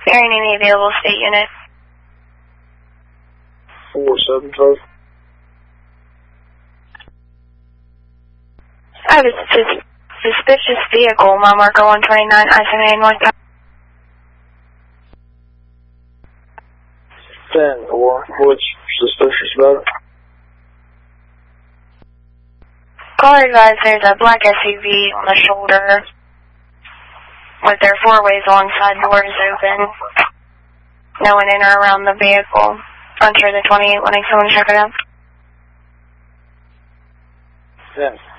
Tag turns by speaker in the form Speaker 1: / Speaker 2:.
Speaker 1: Hearing any available state unit.
Speaker 2: 475.
Speaker 1: I have a suspicious vehicle, mile marker 129, I-78 northbound.
Speaker 2: 10-4, what's suspicious about it?
Speaker 1: Caller advised there's a black SUV on the shoulder with their four ways alongside doors open. No one in or around the vehicle. Frontier the 28, wanting someone to check it out.
Speaker 2: 10.